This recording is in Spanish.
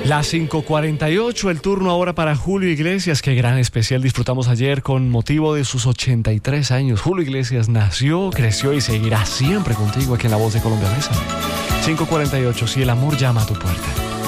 Las 5:48, el turno ahora para Julio Iglesias. Qué gran especial disfrutamos ayer con motivo de sus 83 años. Julio Iglesias nació, creció y seguirá siempre contigo aquí en La Voz de Colombia. 5:48, si el amor llama a tu puerta.